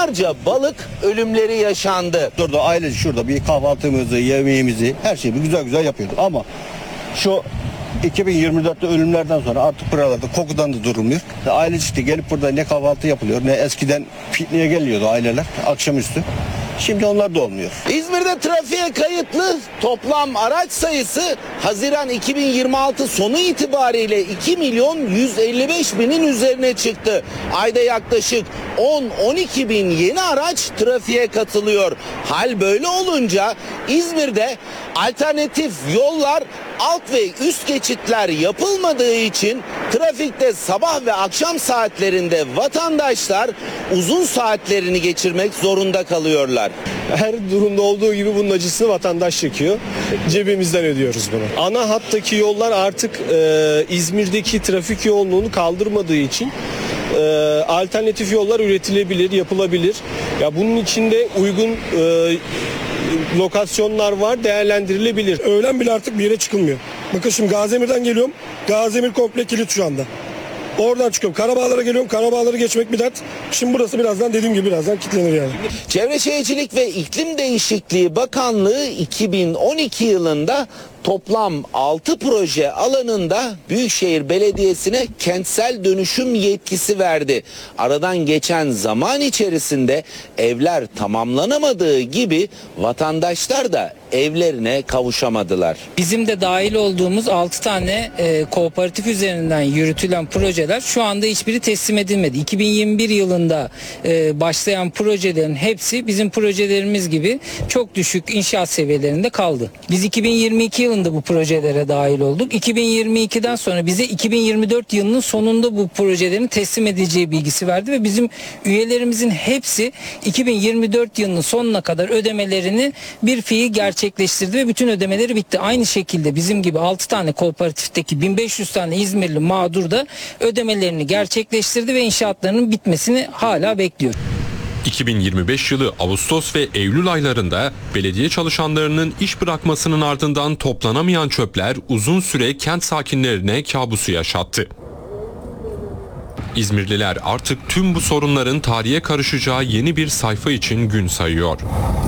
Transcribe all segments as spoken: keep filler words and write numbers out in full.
onlarca balık ölümleri yaşandı. Burada aile şurada bir kahvaltımızı, yemeğimizi, her şeyi güzel güzel yapıyorduk. Ama şu iki bin yirmi dörtte ölümlerden sonra artık buralarda kokudan da durulmuyor. Aile işte gelip burada ne kahvaltı yapılıyor, ne eskiden pikniğe geliyordu aileler akşamüstü. Şimdi onlar da olmuyor. İzmir'de trafiğe kayıtlı toplam araç sayısı Haziran iki bin yirmi altı sonu itibariyle iki milyon yüz elli beş binin üzerine çıktı. Ayda yaklaşık on on iki bin yeni araç trafiğe katılıyor. Hal böyle olunca İzmir'de alternatif yollar, alt ve üst geçitler yapılmadığı için trafikte sabah ve akşam saatlerinde vatandaşlar uzun saatlerini geçirmek zorunda kalıyorlar. Her durumda olduğu gibi bunun acısını vatandaş çekiyor. Cebimizden ödüyoruz bunu. Ana hattaki yollar artık e, İzmir'deki trafik yoğunluğunu kaldırmadığı için e, alternatif yollar üretilebilir, yapılabilir. Ya bunun içinde uygun e, lokasyonlar var, değerlendirilebilir. Öğlen bile artık bir yere çıkılmıyor. Bakın şimdi Gaziemir'den geliyorum. Gaziemir komple kilit şu anda. Oradan çıkıyorum. Karabağlar'a geliyorum. Karabağlar'ı geçmek bir dert. Şimdi burası birazdan dediğim gibi birazdan kilitlenir yani. Çevre Şehircilik ve İklim Değişikliği Bakanlığı iki bin on iki yılında toplam altı proje alanında Büyükşehir Belediyesi'ne kentsel dönüşüm yetkisi verdi. Aradan geçen zaman içerisinde evler tamamlanamadığı gibi vatandaşlar da evlerine kavuşamadılar. Bizim de dahil olduğumuz altı tane e, kooperatif üzerinden yürütülen projeler şu anda hiçbiri teslim edilmedi. iki bin yirmi bir yılında e, başlayan projelerin hepsi bizim projelerimiz gibi çok düşük inşaat seviyelerinde kaldı. Biz iki bin yirmi iki yılında bu projelere dahil olduk. iki bin yirmi ikiden sonra bize iki bin yirmi dört yılının sonunda bu projelerin teslim edileceği bilgisi verdi ve bizim üyelerimizin hepsi iki bin yirmi dört yılının sonuna kadar ödemelerini bir fiil gerçekleştirdi ve bütün ödemeleri bitti. Aynı şekilde bizim gibi altı tane kooperatifteki bin beş yüz tane İzmirli mağdur da ödemelerini gerçekleştirdi ve inşaatlarının bitmesini hala bekliyor. iki bin yirmi beş yılı Ağustos ve Eylül aylarında belediye çalışanlarının iş bırakmasının ardından toplanamayan çöpler uzun süre kent sakinlerine kabusu yaşattı. İzmirliler artık tüm bu sorunların tarihe karışacağı yeni bir sayfa için gün sayıyor.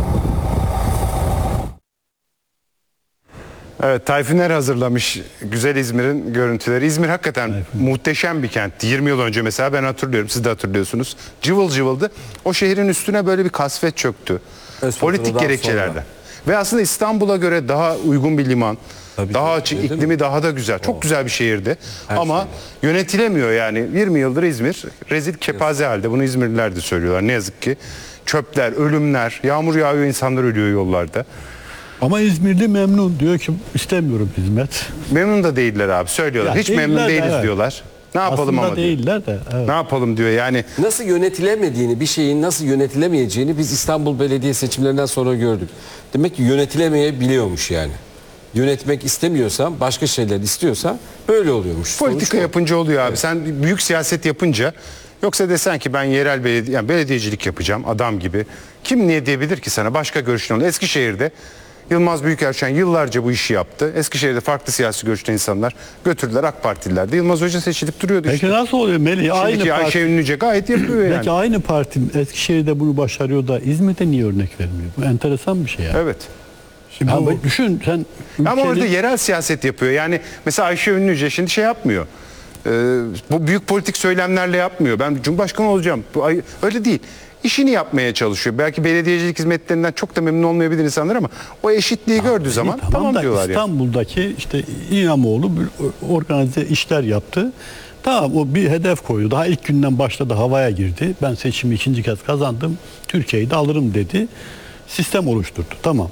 Evet, Tayfunler hazırlamış güzel İzmir'in görüntüleri. İzmir hakikaten Tayfun. Muhteşem bir kentti. yirmi yıl önce mesela ben hatırlıyorum, siz de hatırlıyorsunuz. Cıvıl cıvıldı. O şehrin üstüne böyle bir kasvet çöktü. Evet, politik gerekçelerden. Ve aslında İstanbul'a göre daha uygun bir liman. Tabii daha açık, iklimi daha da güzel. Çok o. güzel bir şehirdi. Her Ama şey. yönetilemiyor yani. yirmi yıldır İzmir rezil kepaze yes. halde. Bunu İzmirliler de söylüyorlar ne yazık ki. Çöpler, ölümler, yağmur yağıyor, insanlar ölüyor yollarda. Ama İzmirli memnun, diyor ki istemiyorum hizmet. Memnun da değiller abi, söylüyorlar. Ya hiç memnun değiliz de, evet. diyorlar. Ne yapalım Aslında ama değiller diyor. de. Evet. Ne yapalım diyor yani. Nasıl yönetilemediğini, bir şeyin nasıl yönetilemeyeceğini biz İstanbul Belediye seçimlerinden sonra gördük. Demek ki yönetilemeyebiliyormuş yani. Yönetmek istemiyorsan, başka şeyler istiyorsan böyle oluyormuş. Politika Sonuç yapınca oluyor abi. Evet. Sen büyük siyaset yapınca, yoksa desen ki ben yerel belediye, yani belediyecilik yapacağım adam gibi. Kim niye diyebilir ki sana? Başka görüşün olur. Eskişehir'de Yılmaz Büyükerşen yıllarca bu işi yaptı. Eskişehir'de farklı siyasi görüşte insanlar götürdüler AK Partililer de. Yılmaz Hoca seçilip duruyordu işte. Peki nasıl oluyor Melih? Aynı Ayşe parti... Ünlüce gayet yapıyor yani. Peki aynı parti Eskişehir'de bunu başarıyor da İzmir'de niye örnek vermiyor? Bu enteresan bir şey yani. Evet. Şimdi bu... düşün sen ülkenin... Ama orada yerel siyaset yapıyor. Yani mesela Ayşe Ünlüce şimdi şey yapmıyor. Ee, bu büyük politik söylemlerle yapmıyor. Ben Cumhurbaşkanı olacağım. Bu, öyle değil. İşini yapmaya çalışıyor. Belki belediyecilik hizmetlerinden çok da memnun olmayabilir insanlar ama o eşitliği Abi, gördüğü zaman tamam, tamam diyorlar. İstanbul'daki yani. işte İmamoğlu organize işler yaptı. Tamam, o bir hedef koydu. Daha ilk günden başladı, havaya girdi. Ben seçimi ikinci kez kazandım. Türkiye'yi de alırım dedi. Sistem oluşturdu. Tamam.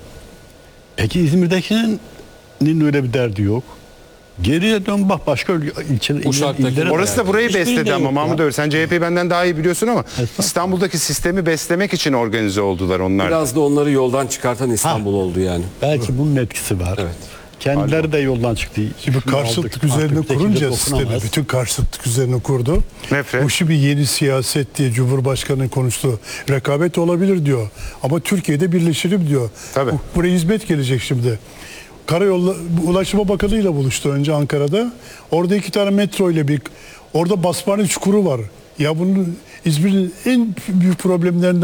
Peki İzmir'dekinin öyle bir derdi yok. Geriye dön bak başka ilçelere. Orası da burayı besledi ama Mahmut Öğür. Sen C H P'yi benden daha iyi biliyorsun ama İstanbul'daki sistemi beslemek için organize oldular onlar. Biraz da onları yoldan çıkartan İstanbul ha. oldu yani. Belki bunun etkisi var. Evet. Kendileri Pardon. de yoldan çıktı. Şimdi karşıtlık üzerine kurunca sistemi, bütün karşıtlık üzerine kurdu. Nefret. Bu şimdi yeni siyaset diye Cumhurbaşkanı'nın konuştuğu rekabet olabilir diyor. Ama Türkiye'de birleşelim diyor. Tabii. Buraya hizmet gelecek şimdi. Karayolu Ulaştırma Bakanı ile buluştu önce Ankara'da. Orada iki tane metro ile bir, orada Basmane çukuru var. Ya bunun İzmir'in en büyük problemlerinden